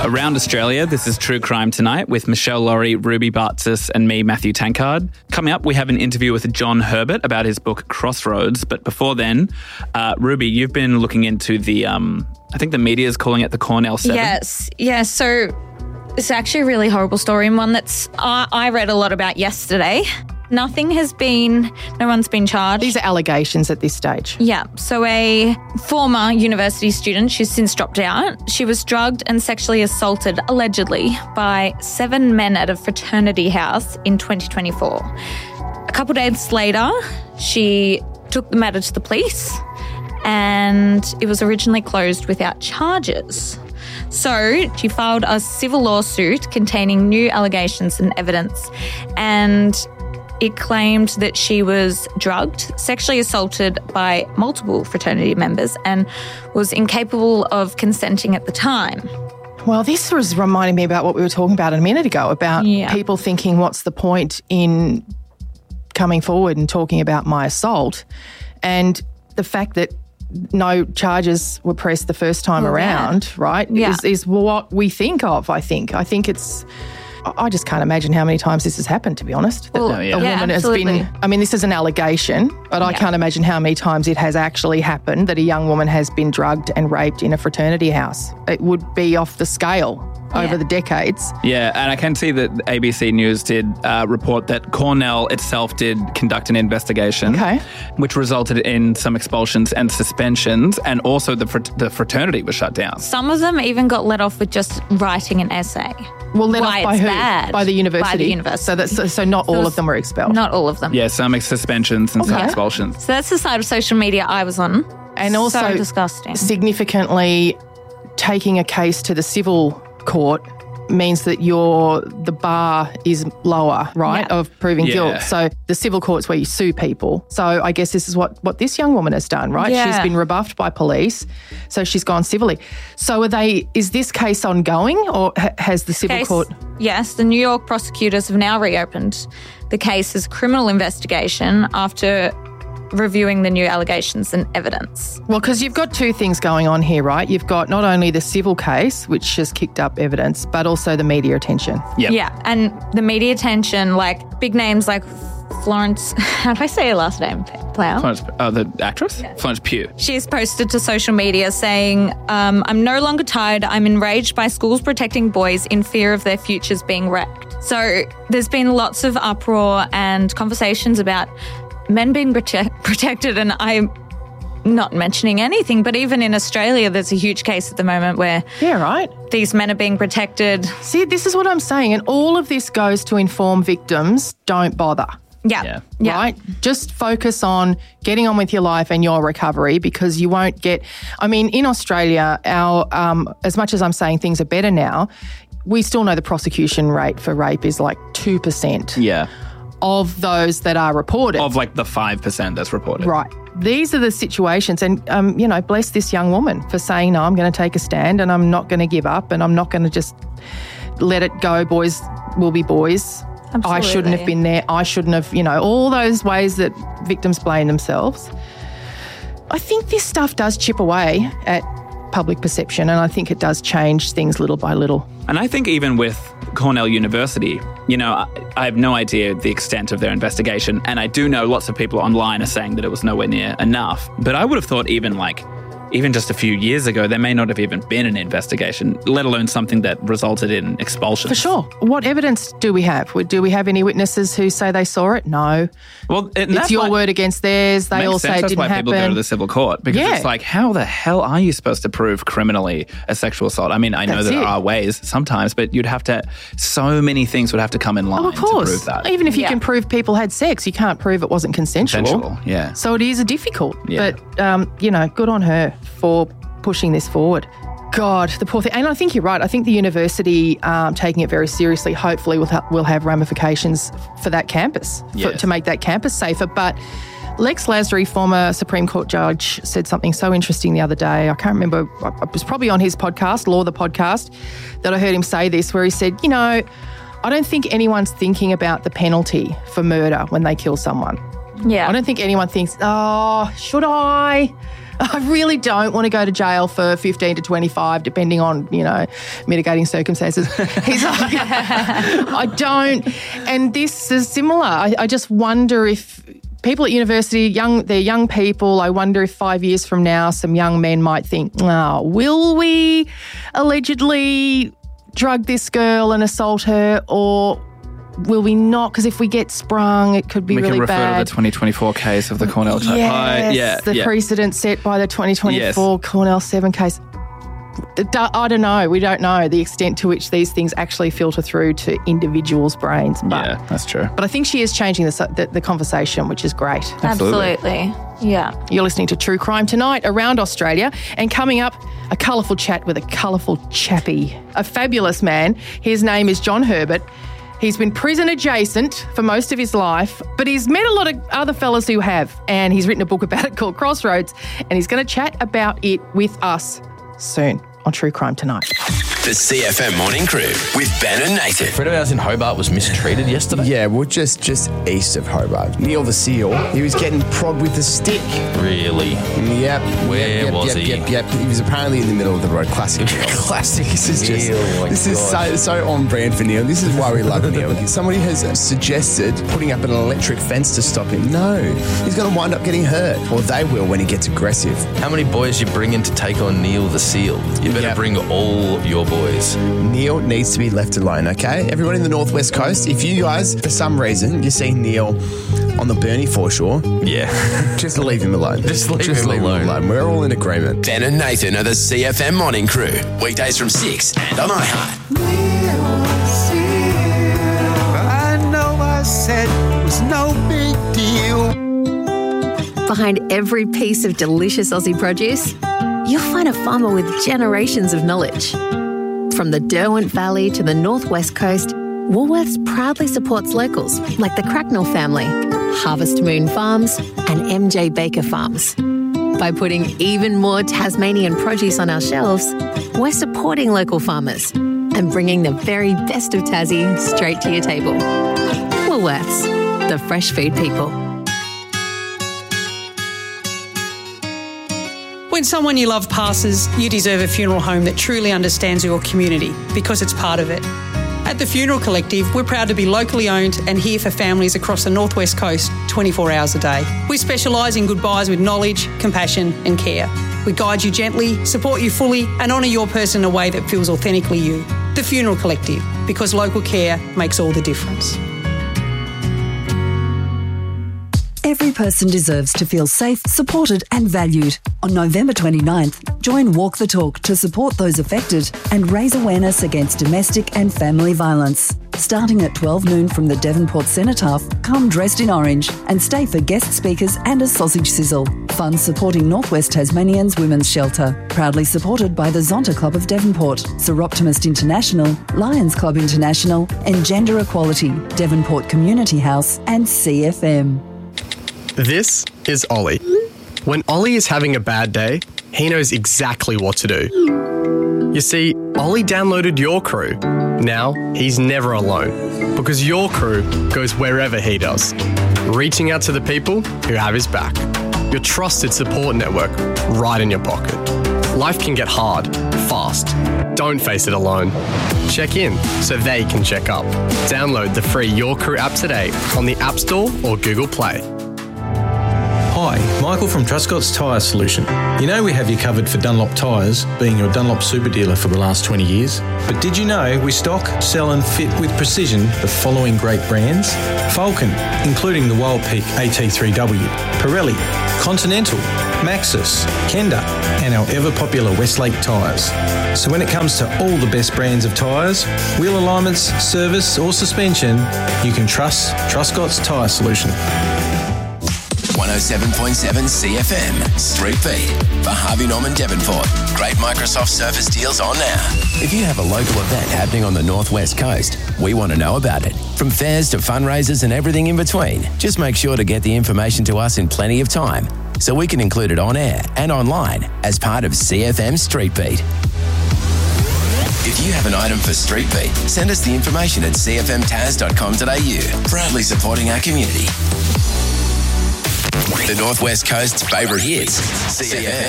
Around Australia, this is True Crime Tonight with Michelle Laurie, Ruby Bartzis and me, Matthew Tankard. Coming up, we have an interview with John Herbert about his book Crossroads. But before then, Ruby, you've been looking into the, I think the media is calling it the Cornell 7. Yes. So it's actually a really horrible story and one that's I read a lot about yesterday. No one's been charged. These are allegations at this stage. Yeah. So a former university student, she's since dropped out. She was drugged and sexually assaulted, allegedly, by 7 men at a fraternity house in 2024. A couple days later, she took the matter to the police and it was originally closed without charges. So she filed a civil lawsuit containing new allegations and evidence, and it claimed that she was drugged, sexually assaulted by multiple fraternity members and was incapable of consenting at the time. Well, this was reminding me about what we were talking about a minute ago, about people thinking, what's the point in coming forward and talking about my assault? And the fact that no charges were pressed the first time around, right, is what we think of, I think. I think it's... I just can't imagine how many times this has happened, to be honest. That a woman has been... I mean, this is an allegation, but I can't imagine how many times it has actually happened that a young woman has been drugged and raped in a fraternity house. It would be off the scale over the decades. Yeah, and I can see that ABC News did report that Cornell itself did conduct an investigation, which resulted in some expulsions and suspensions, and also the fraternity was shut down. Some of them even got let off with just writing an essay. Well, let off by who? Bad. By the university? By the university. So not all of them were expelled? Not all of them. Yeah, some suspensions and some expulsions. So that's the side of social media I was on. And also so disgusting. Significantly, taking a case to the civil court means that the bar is lower, right, of proving guilt. So the civil court's where you sue people. So I guess this is what this young woman has done, right? Yeah. She's been rebuffed by police, so she's gone civilly. So is this case ongoing, or has the civil court... Yes, the New York prosecutors have now reopened the case as a criminal investigation after reviewing the new allegations and evidence. Well, because you've got two things going on here, right? You've got not only the civil case, which has kicked up evidence, but also the media attention. Yep. Yeah, and the media attention, like big names like Florence, how do I say her last name? Florence, the actress? Yeah. Florence Pugh. She's posted to social media saying, I'm no longer tired. I'm enraged by schools protecting boys in fear of their futures being wrecked. So there's been lots of uproar and conversations about men being protected, and I'm not mentioning anything, but even in Australia, there's a huge case at the moment where these men are being protected. See, this is what I'm saying, and all of this goes to inform victims, don't bother. Yeah. Right? Just focus on getting on with your life and your recovery, because you won't get... I mean, in Australia, our as much as I'm saying things are better now, we still know the prosecution rate for rape is like 2%. Yeah. Of those that are reported. Of like the 5% that's reported. Right. These are the situations, and, bless this young woman for saying, no, I'm going to take a stand and I'm not going to give up and I'm not going to just let it go. Boys will be boys. Absolutely. I shouldn't have been there. I shouldn't have, all those ways that victims blame themselves. I think this stuff does chip away at public perception, and I think it does change things little by little. And I think even with Cornell University, I have no idea the extent of their investigation, and I do know lots of people online are saying that it was nowhere near enough. But I would have thought even just a few years ago, there may not have even been an investigation, let alone something that resulted in expulsion. For sure. What evidence do we have? Do we have any witnesses who say they saw it? No. Well, it's your word against theirs. They all say it didn't happen. That's why people go to the civil court, because it's like, how the hell are you supposed to prove criminally a sexual assault? I mean, I know there are ways sometimes, but you'd have to, so many things would have to come in line to prove that. Even if you can prove people had sex, you can't prove it wasn't consensual. Yeah. So it is difficult. Yeah. But, good on her for pushing this forward. God, the poor thing. And I think you're right. I think the university taking it very seriously hopefully will have ramifications for that campus, to make that campus safer. But Lex Lasry, former Supreme Court judge, said something so interesting the other day. I can't remember. It was probably on his podcast, Law the Podcast, that I heard him say this, where he said, I don't think anyone's thinking about the penalty for murder when they kill someone. Yeah. I don't think anyone thinks, should I? I really don't want to go to jail for 15 to 25, depending on, mitigating circumstances. He's like, I don't. And this is similar. I just wonder if people at university, they're young people. I wonder if 5 years from now, some young men might think, will we allegedly drug this girl and assault her, or will we not? Because if we get sprung, it could be really bad. We can refer to the 2024 case of the Cornell tape. Yes, the precedent set by the 2024 Cornell 7 case. I don't know. We don't know the extent to which these things actually filter through to individuals' brains. But, that's true. But I think she is changing the conversation, which is great. Absolutely. Yeah. You're listening to True Crime Tonight around Australia, and coming up, a colourful chat with a colourful chappie, a fabulous man. His name is John Herbert. He's been prison adjacent for most of his life, but he's met a lot of other fellas who have, and he's written a book about it called Crossroads, and he's going to chat about it with us soon on True Crime Tonight. The CFM Morning Crew with Ben and Nathan. Fredo House in Hobart was mistreated yesterday. Yeah, well, just east of Hobart. Neil the Seal. He was getting prodded with a stick. Really? Yep. Where was he? Yep. He was apparently in the middle of the road. Classic. Classic. This is so on brand for Neil. This is why we love Neil. Somebody has suggested putting up an electric fence to stop him. No. He's going to wind up getting hurt. Or they will when he gets aggressive. How many boys you bring in to take on Neil the Seal? You better bring all your boys. Neil needs to be left alone, okay? Everyone in the Northwest Coast, if you guys, for some reason, you see Neil on the Burnie foreshore, just leave him alone. Just leave him alone. We're all in agreement. Ben and Nathan are the CFM Morning Crew. Weekdays from 6 and on iHeart. I know I said it was no big deal. Behind every piece of delicious Aussie produce, you'll find a farmer with generations of knowledge. From the Derwent Valley to the Northwest Coast, Woolworths proudly supports locals like the Cracknell family, Harvest Moon Farms and MJ Baker Farms. By putting even more Tasmanian produce on our shelves, we're supporting local farmers and bringing the very best of Tassie straight to your table. Woolworths, the fresh food people. When someone you love passes, you deserve a funeral home that truly understands your community because it's part of it. At the Funeral Collective, we're proud to be locally owned and here for families across the Northwest Coast 24 hours a day. We specialise in goodbyes with knowledge, compassion and care. We guide you gently, support you fully and honour your person in a way that feels authentically you. The Funeral Collective, because local care makes all the difference. Every person deserves to feel safe, supported and valued. On November 29th, join Walk the Talk to support those affected and raise awareness against domestic and family violence. Starting at 12 noon from the Devonport Cenotaph, come dressed in orange and stay for guest speakers and a sausage sizzle. Funds supporting Northwest Tasmanians Women's Shelter. Proudly supported by the Zonta Club of Devonport, Sir Optimist International, Lions Club International and Gender Equality, Devonport Community House and CFM. This is Ollie. When Ollie is having a bad day, he knows exactly what to do. You see, Ollie downloaded Your Crew. Now, he's never alone because Your Crew goes wherever he does, reaching out to the people who have his back. Your trusted support network right in your pocket. Life can get hard, fast. Don't face it alone. Check in so they can check up. Download the free Your Crew app today on the App Store or Google Play. Hi, Michael from Truscott's Tyre Solution. You know we have you covered for Dunlop tyres, being your Dunlop super dealer for the last 20 years. But did you know we stock, sell and fit with precision the following great brands? Falcon, including the Wild Peak AT3W, Pirelli, Continental, Maxxis, Kenda and our ever-popular Westlake tyres. So when it comes to all the best brands of tyres, wheel alignments, service or suspension, you can trust Truscott's Tyre Solution. 107.7 CFM, Street Beat for Harvey Norman Devonport. Great Microsoft Surface deals on now. If you have a local event happening on the Northwest Coast, we want to know about it. From fairs to fundraisers and everything in between, just make sure to get the information to us in plenty of time so we can include it on air and online as part of CFM Street Beat. If you have an item for Street Beat, send us the information at cfmtaz.com.au. Proudly supporting our community. The Northwest Coast's favourite hits. CFM.